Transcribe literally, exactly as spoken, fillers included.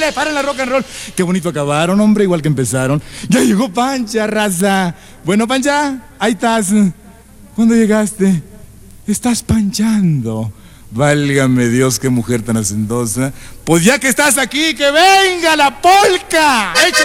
párenle, párenle la rock and roll. Qué bonito acabaron, hombre, igual que empezaron. Ya llegó Pancha, raza. Bueno, Pancha, ahí estás. ¿Cuándo llegaste? Estás panchando. Válgame Dios, qué mujer tan hacendosa. Pues ya que estás aquí, que venga la polca.